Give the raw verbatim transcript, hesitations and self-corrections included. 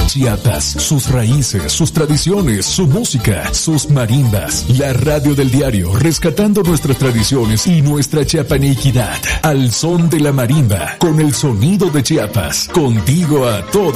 Chiapas, sus raíces, sus tradiciones, su música, sus marimbas. La radio del diario, rescatando nuestras tradiciones y nuestra chiapaniquidad. Al son de la marimba, con el sonido de Chiapas, contigo a todo